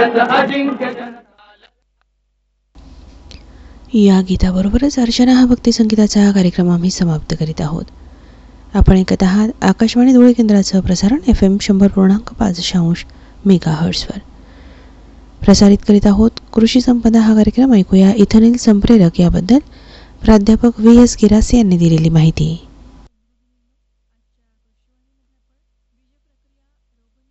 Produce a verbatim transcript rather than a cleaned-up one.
भारत अजिंक्य जन. या गीताबरोबरच अर्चना हा भक्ती संगीताचा कार्यक्रम आम्ही समाप्त करीत आहोत. आपण ऐकत आहात आकाशवाणी धुळे केंद्राचं प्रसारण एफ एम शंभर पूर्णांक पाच दशांश मेगा हर्ट्सवर. प्रसारित करीत आहोत कृषी संपदा हा कार्यक्रम. ऐकूया इथेनॉल संप्रेरक याबद्दल प्राध्यापक व्ही एस गिरासे यांनी दिलेली माहिती.